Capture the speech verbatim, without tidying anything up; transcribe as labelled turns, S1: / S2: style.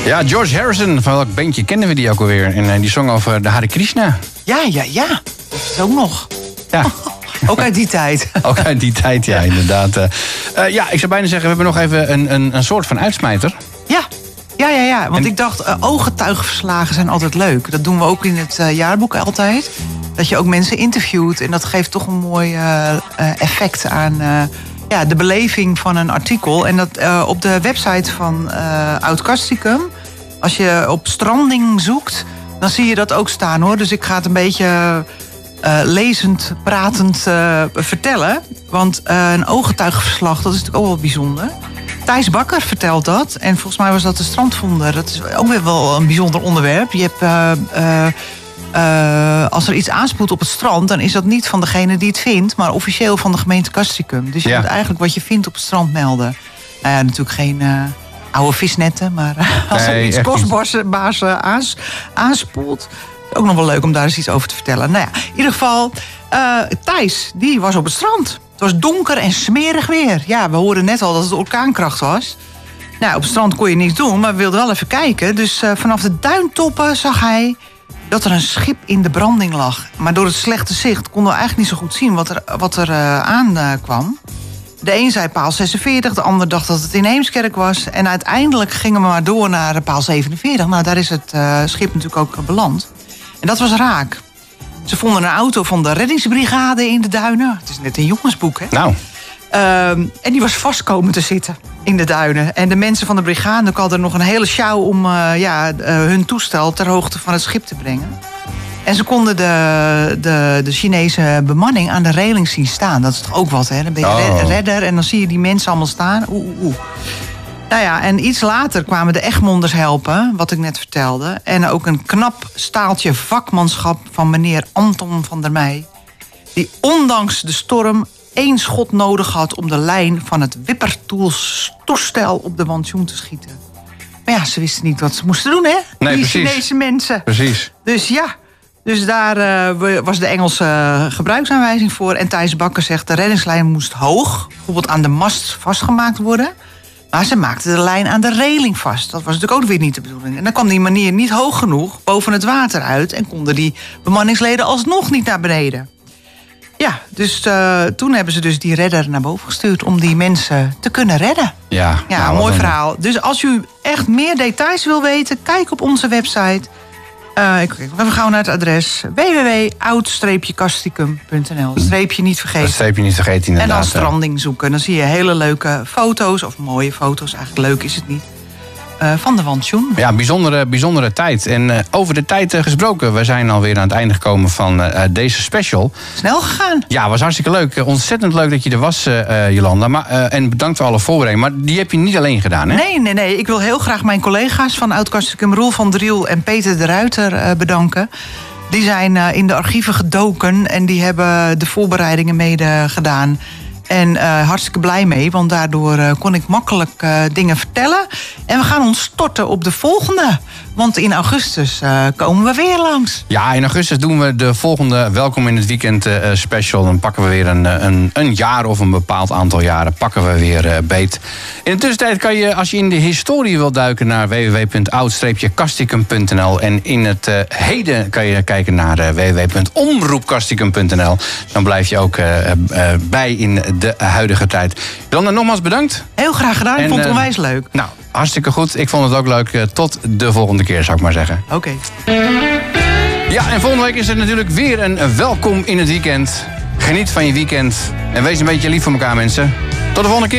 S1: Ja, George Harrison, van welk bandje kennen we die ook alweer? En uh, die zong over de Hare Krishna.
S2: Ja, ja, ja. Dat is ook nog.
S1: Ja.
S2: Ook uit die tijd.
S1: Ook uit die tijd, ja, inderdaad. Uh, uh, ja, ik zou bijna zeggen, we hebben nog even een, een, een soort van uitsmijter.
S2: Ja, ja, ja, ja. Want
S1: en...
S2: ik dacht, uh, ooggetuigenverslagen zijn altijd leuk. Dat doen we ook in het uh, jaarboek altijd. Dat je ook mensen interviewt. En dat geeft toch een mooi uh, effect aan uh, ja, de beleving van een artikel. En dat uh, op de website van uh, Oud Castricum, als je op stranding zoekt, dan zie je dat ook staan, hoor. Dus ik ga het een beetje uh, lezend, pratend uh, vertellen. Want uh, een ooggetuigenverslag, dat is natuurlijk ook wel bijzonder. Thijs Bakker vertelt dat. En volgens mij was dat de strandvonder. Dat is ook weer wel een bijzonder onderwerp. Je hebt, uh, uh, uh, als er iets aanspoelt op het strand, dan is dat niet van degene die het vindt, maar officieel van de gemeente Castricum. Dus je ja. moet eigenlijk wat je vindt op het strand melden. Nou ja, natuurlijk geen uh, oude visnetten, maar uh, als nee, er iets kostbaars uh, aans, aanspoelt, is ook nog wel leuk om daar eens iets over te vertellen. Nou ja, in ieder geval, uh, Thijs, die was op het strand. Het was donker en smerig weer. Ja, we hoorden net al dat het orkaankracht was. Nou, op het strand kon je niets doen, maar we wilden wel even kijken. Dus uh, vanaf de duintoppen zag hij dat er een schip in de branding lag. Maar door het slechte zicht konden we eigenlijk niet zo goed zien wat er, wat er uh, aankwam. Uh, de een zei paal zesenveertig, de ander dacht dat het in Heemskerk was. En uiteindelijk gingen we maar door naar paal zevenenveertig. Nou, daar is het uh, schip natuurlijk ook beland. En dat was raak. Ze vonden een auto van de reddingsbrigade in de duinen. Het is net een jongensboek, hè?
S1: Nou.
S2: Uh, en die was vast komen te zitten in de duinen. En de mensen van de brigade hadden nog een hele sjouw om uh, ja, uh, hun toestel ter hoogte van het schip te brengen. En ze konden de, de, de Chinese bemanning aan de reling zien staan. Dat is toch ook wat, hè? Dan ben je oh. redder en dan zie je die mensen allemaal staan. Oeh, oeh, oeh. Nou ja, en iets later kwamen de Egmonders helpen, wat ik net vertelde. En ook een knap staaltje vakmanschap van meneer Anton van der Meij, die ondanks de storm één schot nodig had om de lijn van het wippertoestel op de wantjoen te schieten. Maar ja, ze wisten niet wat ze moesten doen, hè?
S1: Nee,
S2: die
S1: precies.
S2: Chinese mensen.
S1: Precies.
S2: Dus ja, dus daar uh, was de Engelse uh, gebruiksaanwijzing voor. En Thijs Bakker zegt, de reddingslijn moest hoog, bijvoorbeeld aan de mast vastgemaakt worden. Maar ze maakten de lijn aan de reling vast. Dat was natuurlijk ook weer niet de bedoeling. En dan kwam die manier niet hoog genoeg boven het water uit en konden die bemanningsleden alsnog niet naar beneden. Ja, dus uh, toen hebben ze dus die redder naar boven gestuurd om die mensen te kunnen redden. Ja, ja nou, mooi verhaal. Dus als u echt meer details wil weten, kijk op onze website. Uh, ik, we gaan naar het adres w w w punt oud castricum punt n l. Streepje niet vergeten.
S1: Streepje niet vergeten, inderdaad.
S2: En dan stranding zoeken. Dan zie je hele leuke foto's, of mooie foto's. Eigenlijk leuk is het niet. Uh, van de wantjoen.
S1: Ja, bijzondere, bijzondere tijd. En uh, over de tijd uh, gesproken, we zijn alweer aan het einde gekomen van uh, deze special.
S2: Snel gegaan.
S1: Ja, was hartstikke leuk. Uh, ontzettend leuk dat je er was, uh, Jolanda. Maar, uh, en bedankt voor alle voorbereidingen. Maar die heb je niet alleen gedaan, hè?
S2: Nee, nee, nee. Ik wil heel graag mijn collega's van Oud Castricum, Roel van Driel en Peter de Ruiter, uh, bedanken. Die zijn uh, in de archieven gedoken en die hebben de voorbereidingen mede gedaan. En uh, hartstikke blij mee, want daardoor uh, kon ik makkelijk uh, dingen vertellen. En we gaan ons storten op de volgende. Want in augustus uh, komen we weer langs.
S1: Ja, in augustus doen we de volgende Welkom in het Weekend uh, special. Dan pakken we weer een, een, een jaar of een bepaald aantal jaren pakken we weer uh, beet. In de tussentijd kan je, als je in de historie wilt duiken, naar w w w punt oud castricum punt n l. En in het uh, heden kan je kijken naar uh, w w w punt omroep castricum punt n l. Dan blijf je ook uh, uh, bij in de huidige tijd. Dan nogmaals bedankt.
S2: Heel graag gedaan. Ik
S1: en,
S2: vond het
S1: uh,
S2: onwijs leuk.
S1: Nou, hartstikke goed. Ik vond het ook leuk. Uh, tot de volgende keer, zou ik maar zeggen.
S2: Oké. Okay.
S1: Ja, en volgende week is er natuurlijk weer een welkom in het weekend. Geniet van je weekend. En wees een beetje lief voor elkaar, mensen. Tot de volgende keer.